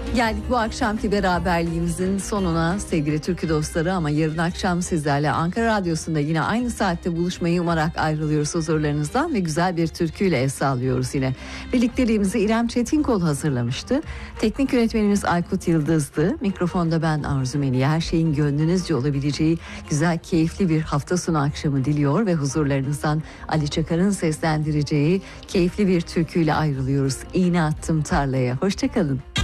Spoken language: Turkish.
Geldik bu akşamki beraberliğimizin sonuna sevgili türkü dostları, ama yarın akşam sizlerle Ankara Radyosu'nda yine aynı saatte buluşmayı umarak ayrılıyoruz huzurlarınızdan ve güzel bir türküyle el sallıyoruz yine. Birlikteliğimizi İrem Çetinkol hazırlamıştı. Teknik yönetmenimiz Aykut Yıldız'dı. Mikrofonda ben Arzu Meliye. Her şeyin gönlünüzce olabileceği güzel, keyifli bir hafta sonu akşamı diliyor ve huzurlarınızdan Ali Çakar'ın seslendireceği keyifli bir türküyle ayrılıyoruz. İğne attım tarlaya. Hoşçakalın.